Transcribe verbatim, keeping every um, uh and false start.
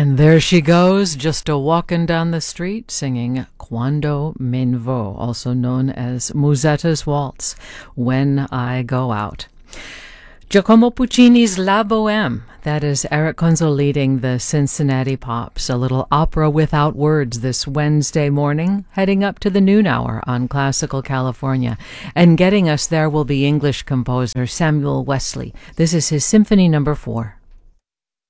And there she goes, just a walking down the street, singing Quando me ne vo, also known as Musetta's Waltz, When I Go Out. Giacomo Puccini's La Bohème, that is Eric Kunzel leading the Cincinnati Pops, a little opera without words this Wednesday morning, heading up to the noon hour on Classical California. And getting us there will be English composer Samuel Wesley. This is his Symphony Number Four.